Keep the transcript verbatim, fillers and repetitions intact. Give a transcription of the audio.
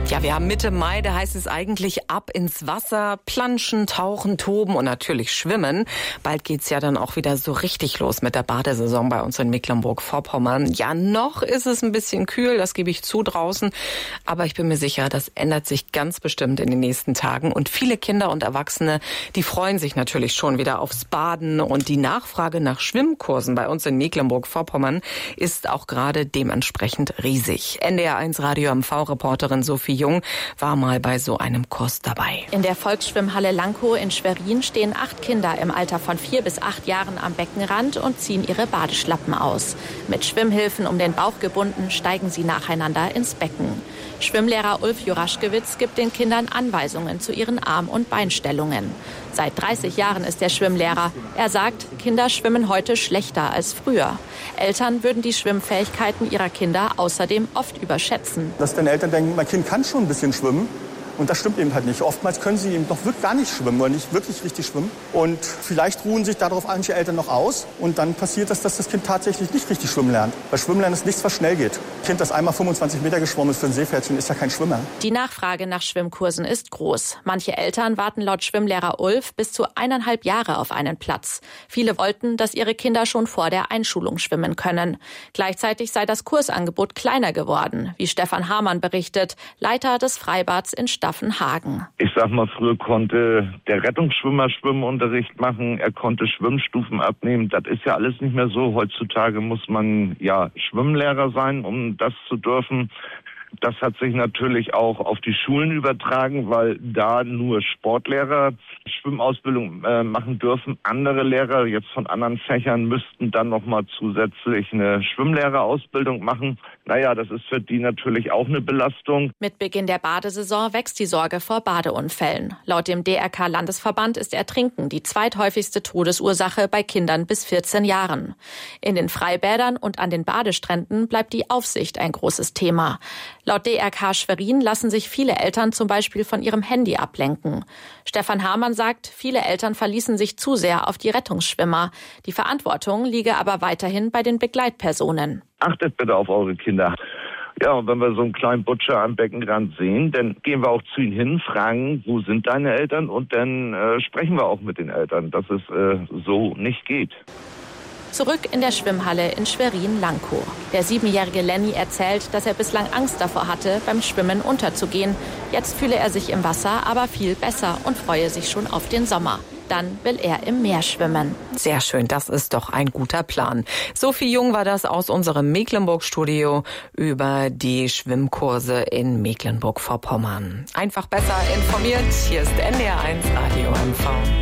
Ja, wir haben Mitte Mai, da heißt es eigentlich ab ins Wasser, planschen, tauchen, toben und natürlich schwimmen. Bald geht's ja dann auch wieder so richtig los mit der Badesaison bei uns in Mecklenburg-Vorpommern. Ja, noch ist es ein bisschen kühl, das gebe ich zu draußen. Aber ich bin mir sicher, das ändert sich ganz bestimmt in den nächsten Tagen. Und viele Kinder und Erwachsene, die freuen sich natürlich schon wieder aufs Baden. Und die Nachfrage nach Schwimmkursen bei uns in Mecklenburg-Vorpommern ist auch gerade dementsprechend riesig. N D R eins Radio M V-Reporterin Sophie Jung war mal bei so einem Kurs dabei. In der Volksschwimmhalle Lankow in Schwerin stehen acht Kinder im Alter von vier bis acht Jahren am Beckenrand und ziehen ihre Badeschlappen aus. Mit Schwimmhilfen um den Bauch gebunden, steigen sie nacheinander ins Becken. Schwimmlehrer Ulf Juraschkewitz gibt den Kindern Anweisungen zu ihren Arm- und Beinstellungen. Seit dreißig Jahren ist er Schwimmlehrer. Er sagt, Kinder schwimmen heute schlechter als früher. Eltern würden die Schwimmfähigkeiten ihrer Kinder außerdem oft überschätzen. Dass dann Eltern denken, mein Kind kann schon ein bisschen schwimmen. Und das stimmt eben halt nicht. Oftmals können sie eben doch wirklich gar nicht schwimmen oder nicht wirklich richtig schwimmen. Und vielleicht ruhen sich darauf manche Eltern noch aus. Und dann passiert das, dass das Kind tatsächlich nicht richtig schwimmen lernt. Weil Schwimmen lernen ist nichts, was schnell geht. Ein Kind, das einmal fünfundzwanzig Meter geschwommen ist für ein Seepferdchen, ist ja kein Schwimmer. Die Nachfrage nach Schwimmkursen ist groß. Manche Eltern warten laut Schwimmlehrer Ulf bis zu eineinhalb Jahre auf einen Platz. Viele wollten, dass ihre Kinder schon vor der Einschulung schwimmen können. Gleichzeitig sei das Kursangebot kleiner geworden, wie Stefan Hamann berichtet, Leiter des Freibads in Staffenhagen. Ich sag mal, früher konnte der Rettungsschwimmer Schwimmunterricht machen, er konnte Schwimmstufen abnehmen. Das ist ja alles nicht mehr so. Heutzutage muss man ja Schwimmlehrer sein, um das zu dürfen. Das hat sich natürlich auch auf die Schulen übertragen, weil da nur Sportlehrer Schwimmausbildung äh, machen dürfen. Andere Lehrer jetzt von anderen Fächern müssten dann nochmal zusätzlich eine Schwimmlehrerausbildung machen. Naja, das ist für die natürlich auch eine Belastung. Mit Beginn der Badesaison wächst die Sorge vor Badeunfällen. Laut dem D R K-Landesverband ist Ertrinken die zweithäufigste Todesursache bei Kindern bis vierzehn Jahren. In den Freibädern und an den Badestränden bleibt die Aufsicht ein großes Thema. Laut D R K Schwerin lassen sich viele Eltern zum Beispiel von ihrem Handy ablenken. Stefan Hamann sagt, viele Eltern verließen sich zu sehr auf die Rettungsschwimmer. Die Verantwortung liege aber weiterhin bei den Begleitpersonen. Achtet bitte auf eure Kinder. Ja, und wenn wir so einen kleinen Butcher am Beckenrand sehen, dann gehen wir auch zu ihnen hin, fragen, wo sind deine Eltern? Und dann äh, sprechen wir auch mit den Eltern, dass es äh, so nicht geht. Zurück in der Schwimmhalle in Schwerin-Lankow. Der siebenjährige Lenny erzählt, dass er bislang Angst davor hatte, beim Schwimmen unterzugehen. Jetzt fühle er sich im Wasser aber viel besser und freue sich schon auf den Sommer. Dann will er im Meer schwimmen. Sehr schön, das ist doch ein guter Plan. Sophie Jung war das aus unserem Mecklenburg-Studio über die Schwimmkurse in Mecklenburg-Vorpommern. Einfach besser informiert. Hier ist N D R eins Radio M V.